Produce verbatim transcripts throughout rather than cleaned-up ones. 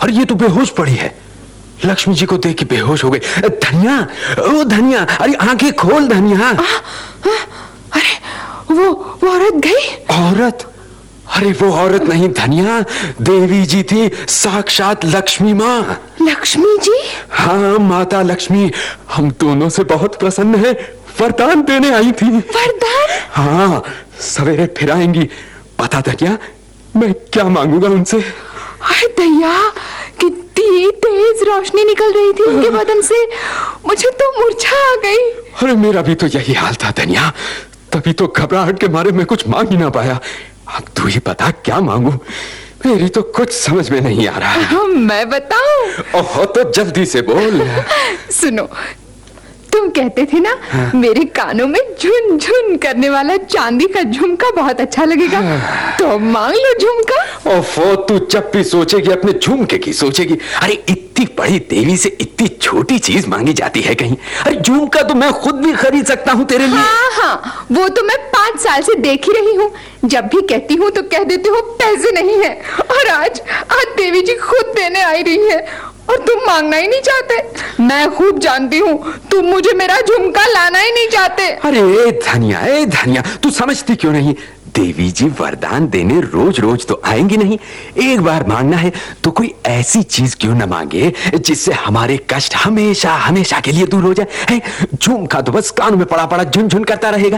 और ये तो बेहोश पड़ी है। लक्ष्मी जी को देख के बेहोश हो गई। धनिया, ओ धनिया, अरे आंखें खोल धनिया। अरे वो वो औरत गई। औरत? अरे वो औरत नहीं धनिया, देवी जी थी, साक्षात लक्ष्मी माँ। लक्ष्मी जी? हाँ माता लक्ष्मी, हम दोनों से बहुत प्रसन्न है, वरदान देने आई थी। वरदान? हाँ, सवेरे फिर आएंगी। पता धनिया मैं क्या मांगूंगा उनसे? अरे दैया, कितनी तेज रोशनी निकल रही थी उनके बदन से, मुझे तो मूर्छा आ गई। अरे मेरा भी तो यही हाल था धनिया, तभी तो घबराहट के मारे मैं कुछ मांग ही ना पाया। अब तू ही बता क्या मांगू, मेरी तो कुछ समझ में नहीं आ रहा। हाँ, मैं बताऊं? ओह तो जल्दी से बोल। सुनो, तुम कहते थे ना, हाँ? मेरे कानों में झुन झुन करने वाला चांदी का झुमका बहुत अच्छा लगेगा, हाँ। तो मांग लो झुमका। ओफो, तू जब भी सोचेगी अपने झुमके की सोचेगी। अरे इतनी बड़ी देवी से इतनी छोटी चीज मांगी जाती है कहीं? अरे झुमका तो मैं खुद भी खरीद सकता हूँ तेरे लिए। हाँ हाँ, वो तो मैं पांच साल से देख ही रही हूँ, जब भी कहती हूँ तो कह देते हो पैसे नहीं है, और आज आज देवी जी खुद देने आई रही है और तुम मांगना ही नहीं चाहते। मैं खूब जानती हूँ तुम मुझे मेरा झुमका लाना ही नहीं चाहते। अरे धनिया, ए धनिया, तू समझती क्यों नहीं? देवी जी वरदान देने रोज रोज तो आएंगी नहीं, एक बार मांगना है तो कोई ऐसी चीज क्यों न मांगे जिससे हमारे कष्ट हमेशा हमेशा के लिए दूर हो जाए। झुमका तो बस कान में पड़ा पड़ा झुनझुन करता रहेगा।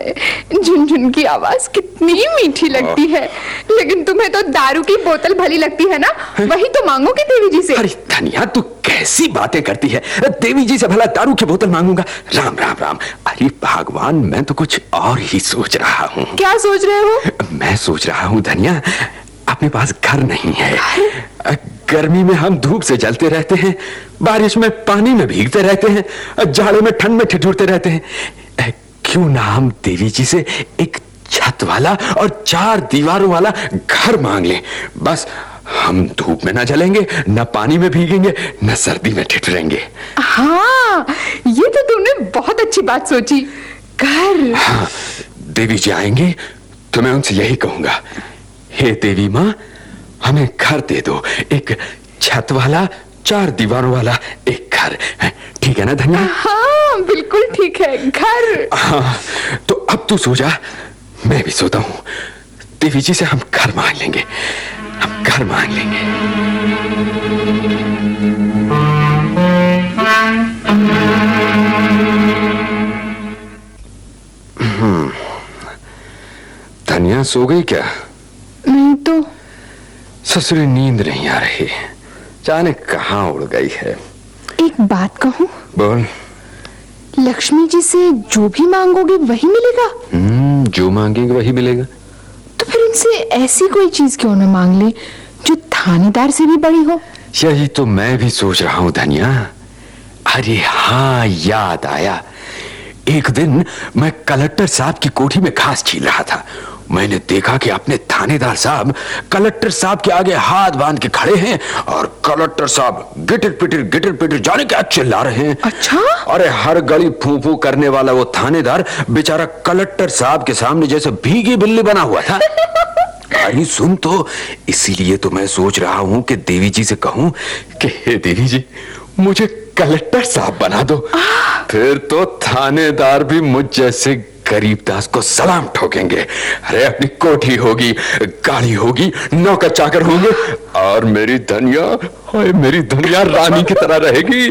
झुनझुन की आवाज कितनी मीठी लगती है, लेकिन तुम्हें तो दारू की बोतल भली लगती है ना, वही तो मांगोगे देवी जी से। अरे धनिया, तू कैसी बातें करती है? देवी जी से भला दारू की बोतल मांगूंगा? राम राम राम। अरे भगवान, मैं तो कुछ और ही सोच रहा हूँ। क्या सोच रहे हो? मैं सोच रहा हूँ धनिया, अपने पास घर नहीं है, गर्मी में हम धूप से जलते रहते हैं, बारिश में पानी में भीगते रहते हैं, जाड़े में ठंड में ठिठुरते रहते हैं। क्यों ना हम देवी जी से एक छत वाला और चार दीवारों वाला घर मांग लें। बस हम धूप में ना जलेंगे, न पानी में भीगेंगे, न सर्दी में ठिठुरेंगे। हाँ, ये तो तुमने बहुत अच्छी बात सोची। घर? हाँ, देवी जी आएंगे तो मैं उनसे यही कहूंगा, हे देवी माँ, हमें घर दे दो, एक छत वाला चार दीवारों वाला एक घर। ठीक है ना धनिया? हाँ बिल्कुल ठीक है, घर। हाँ, तो अब तू सो जा, मैं भी सोता हूँ। देवी जी से हम घर मांग लेंगे, हम घर मांग लेंगे। हम्म, धनिया सो गई क्या? नहीं तो। ससुरी नींद नहीं आ रही, जाने कहाँ उड़ गई है। एक बात कहूं? बोल। लक्ष्मी जी से जो भी मांगोगे वही मिलेगा? हम्म, जो मांगेंगे वही मिलेगा। तो फिर उनसे ऐसी कोई चीज क्यों न मांग ले जो थानेदार से भी बड़ी हो? यही तो मैं भी सोच रहा हूँ धनिया। अरे हाँ, याद आया, एक दिन मैं कलेक्टर साहब की कोठी में घास छील रहा था। मैंने देखा कि अपने थानेदार साहब कलेक्टर साहब के आगे हाथ बांध के खड़े हैं और कलेक्टर साहब गिटर पिटर गिटर पिटर जाने क्या चिल्ला रहे हैं। अच्छा? अरे हर गली फू फू करने वाला वो थानेदार बेचारा कलेक्टर साहब के सामने जैसे भीगी बिल्ली बना हुआ था। अरे सुन तो, इसीलिए तो मैं सोच रहा हूँ कि देवी जी से कहूँ कि हे देवी जी, मुझे कलेक्टर साहब बना दो, फिर तो थानेदार भी मुझ जैसे गरीबदास को सलाम ठोकेंगे। अरे अपनी कोठी होगी, गाड़ी होगी, नौकर चाकर होंगे, और मेरी धनिया, ओए मेरी धनिया रानी की तरह रहेगी।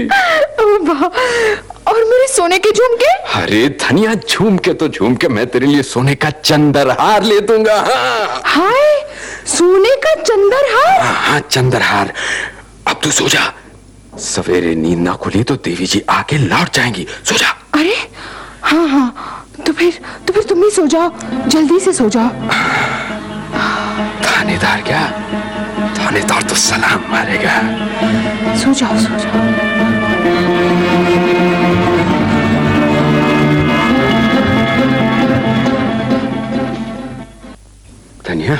और मेरे सोने के झुमके? अरे धनिया, झुमके तो झुमके, मैं तेरे लिए सोने का चंद्रहार ले दूंगा। हाँ। हाय, सोने का चंद्रहार? हाँ हाँ, चंद्रहार। अब तू सो जा, सवेरे नींद ना खुली तो देवी जी आके लौट जाएंगी। सो जा। अरे हाँ हाँ, तो फिर तो फिर तुम भी सो जाओ, जल्दी से सो जाओ। थानेदार क्या, थानेदार तो सलाम मारेगा। सो जाओ सो जाओ। धनिया,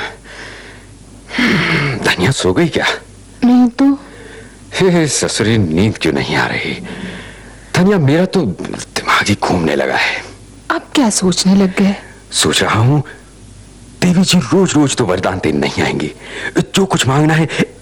धनिया सो गई क्या? नहीं तो। हे ससुरी, नींद क्यों नहीं आ रही? धनिया, मेरा तो दिमाग ही घूमने लगा है। अब क्या सोचने लग गए? सोच रहा हूँ देवी जी रोज रोज तो वरदान देने नहीं आएंगी, जो कुछ मांगना है